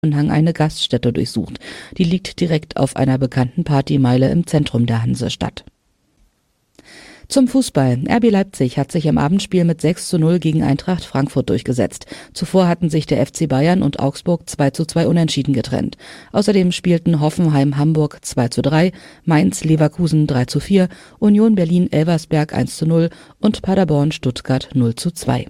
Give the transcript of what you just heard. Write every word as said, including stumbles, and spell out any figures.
Hang eine Gaststätte durchsucht. Die liegt direkt auf einer bekannten Partymeile im Zentrum der Hansestadt. Zum Fußball. R B Leipzig hat sich im Abendspiel mit sechs zu null gegen Eintracht Frankfurt durchgesetzt. Zuvor hatten sich der F C Bayern und Augsburg zwei zu zwei unentschieden getrennt. Außerdem spielten Hoffenheim-Hamburg zwei zu drei, Mainz-Leverkusen drei zu vier, Union Berlin-Elversberg eins zu null und Paderborn-Stuttgart null zu zwei.